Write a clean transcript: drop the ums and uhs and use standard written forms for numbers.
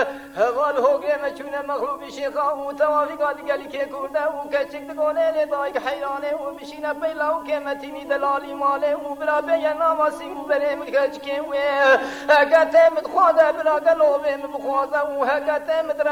هوال هوگه مچونه مغلوب شیخا و توافی قالی گلی که کرده و کچک دگونه ندای که حیرانه و بشینه پیلا و که متینی دلالی ماله و برا بیه ناماسی و بره ملکچکه و هکته مدخواده برا گلوبه مبخوازه و هکته